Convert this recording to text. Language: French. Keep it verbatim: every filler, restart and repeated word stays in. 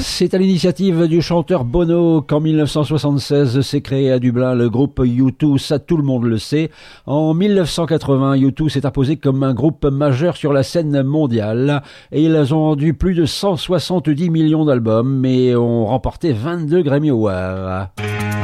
C'est à l'initiative du chanteur Bono qu'en dix-neuf cent soixante-seize s'est créé à Dublin le groupe U deux, ça tout le monde le sait. En dix-neuf cent quatre-vingts, U deux s'est imposé comme un groupe majeur sur la scène mondiale et ils ont vendu plus de cent soixante-dix millions d'albums et ont remporté vingt-deux Grammy Awards.